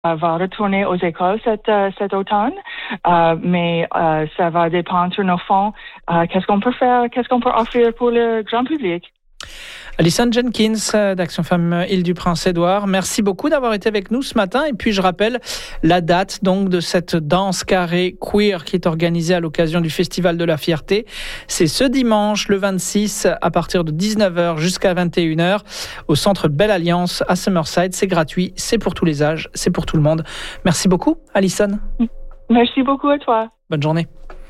va retourner aux écoles cet automne, mais ça va dépendre sur nos fonds. Qu'est-ce qu'on peut faire, qu'est-ce qu'on peut offrir pour le grand public? Alison Jenkins d'Action Femmes Île-du-Prince-Édouard, merci beaucoup d'avoir été avec nous ce matin. Et puis je rappelle la date donc de cette danse carrée queer qui est organisée à l'occasion du Festival de la Fierté. C'est ce dimanche, le 26, à partir de 19h jusqu'à 21h au Centre Belle Alliance à Summerside. C'est gratuit, c'est pour tous les âges, c'est pour tout le monde. Merci beaucoup, Alison. Merci beaucoup à toi. Bonne journée.